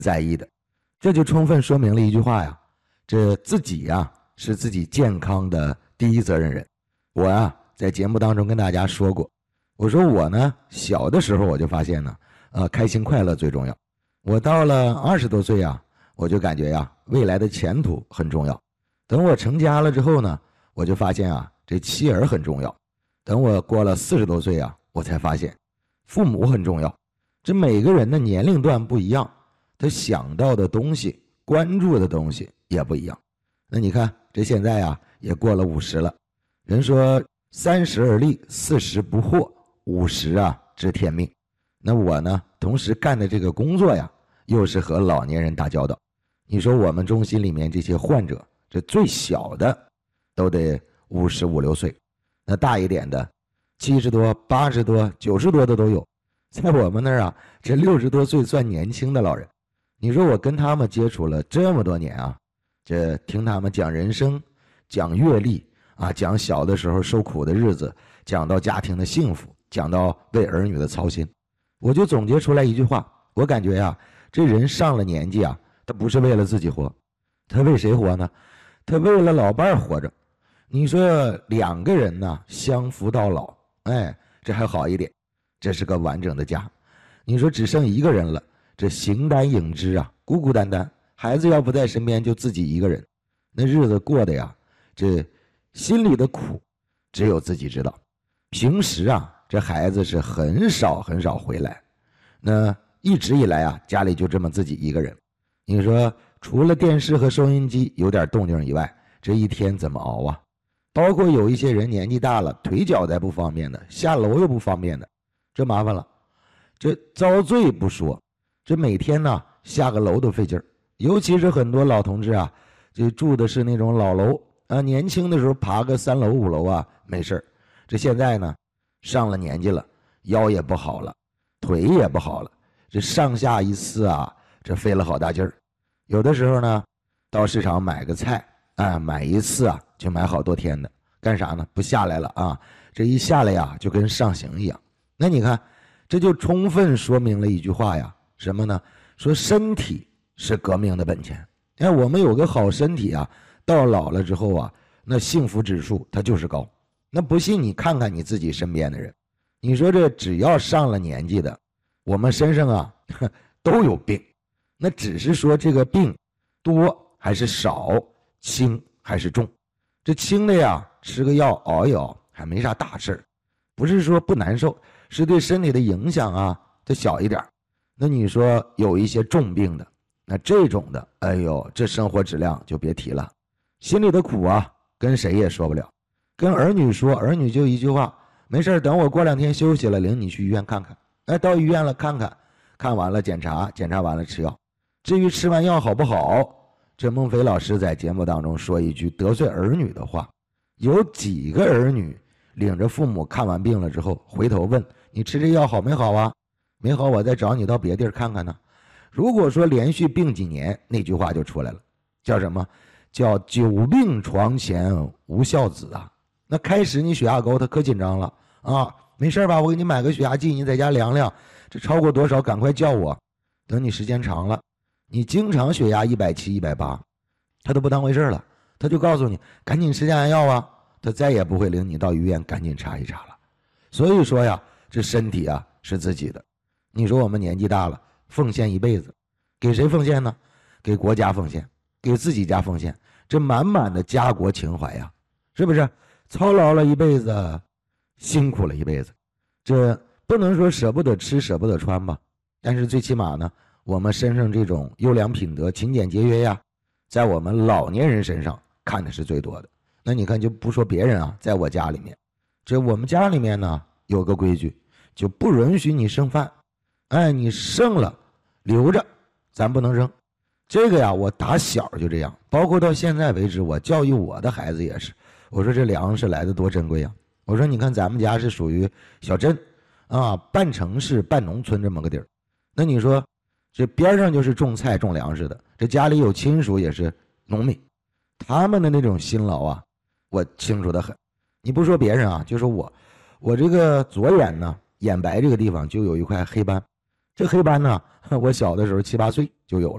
在意的。这就充分说明了一句话呀，这自己呀是自己健康的第一责任人。我呀在节目当中跟大家说过，我说我呢小的时候我就发现呢，开心快乐最重要。我到了20多岁啊，我就感觉呀未来的前途很重要。等我成家了之后呢，我就发现啊这妻儿很重要。等我过了40多岁啊，我才发现父母很重要。这每个人的年龄段不一样，他想到的东西关注的东西也不一样。那你看这现在啊也过了50了，人说30而立，40不惑，50啊知天命。那我呢同时干的这个工作呀又是和老年人打交道。你说我们中心里面这些患者，这最小的都得55、56岁，那大一点的70多、80多、90多的都有。在我们那儿啊，这60多岁算年轻的老人。你说我跟他们接触了这么多年啊，这听他们讲人生，讲阅历啊，讲小的时候受苦的日子，讲到家庭的幸福，讲到为儿女的操心，我就总结出来一句话，我感觉呀，这人上了年纪啊，他不是为了自己活，他为谁活呢？他为了老伴儿活着。你说2个人呢相扶到老，哎，这还好一点，这是个完整的家。你说只剩1个人了，这形单影只啊，孤孤单单，孩子要不在身边就自己1个人，那日子过的呀，这心里的苦只有自己知道。平时啊这孩子是很少回来，那一直以来啊家里就这么自己1个人。你说除了电视和收音机有点动静以外，这一天怎么熬啊？包括有一些人年纪大了，腿脚再不方便的，下楼又不方便的，这麻烦了。这遭罪不说，这每天呢下个楼都费劲儿。尤其是很多老同志啊，这住的是那种老楼啊，年轻的时候爬个3楼5楼啊没事儿，这现在呢上了年纪了，腰也不好了，腿也不好了，这上下一次啊这费了好大劲儿。有的时候呢到市场买个菜啊，买一次啊就买好多天的，干啥呢？不下来了啊，这一下来呀就跟上刑一样。那你看这就充分说明了一句话呀，什么呢？说身体是革命的本钱。我们有个好身体啊，到老了之后啊，那幸福指数它就是高。那不信你看看你自己身边的人，你说这只要上了年纪的，我们身上啊都有病，那只是说这个病多还是少，轻还是重。这轻的呀吃个药熬一熬还没啥大事儿，不是说不难受，是对身体的影响啊它小一点。那你说有一些重病的，那这种的哎呦这生活质量就别提了，心里的苦啊跟谁也说不了。跟儿女说，儿女就一句话，没事等我过2天休息了领你去医院看看。哎，到医院了看看，看完了检查，检查完了吃药。至于吃完药好不好，这孟非老师在节目当中说一句得罪儿女的话，有几个儿女领着父母看完病了之后回头问你吃这药好没好啊？没好我再找你到别地儿看看呢。如果说连续病几年，那句话就出来了，叫什么？叫久病床前无孝子啊。那开始你血压高他可紧张了啊，没事吧，我给你买个血压计，你在家量量，这超过多少赶快叫我。等你时间长了，你经常血压170、180，他都不当回事了，他就告诉你赶紧吃降压药啊，他再也不会领你到医院赶紧查一查了。所以说呀，这身体啊是自己的。你说我们年纪大了，奉献一辈子，给谁奉献呢？给国家奉献，给自己家奉献，这满满的家国情怀呀，是不是？操劳了一辈子，辛苦了一辈子，这不能说舍不得吃舍不得穿吧，但是最起码呢，我们身上这种优良品德勤俭节约呀，在我们老年人身上看的是最多的。那你看就不说别人啊，在我家里面，这我们家里面呢有个规矩，就不允许你剩饭。哎，你剩了留着，咱不能扔。这个呀我打小就这样，包括到现在为止，我教育我的孩子也是，我说这粮食来的多珍贵啊，我说你看咱们家是属于小镇啊，半城市半农村这么个地儿，那你说这边上就是种菜种粮食的，这家里有亲属也是农民，他们的那种辛劳啊我清楚得很。你不说别人啊，就说我这个左眼呢眼白这个地方就有一块黑斑，这黑斑呢我小的时候7、8岁就有了。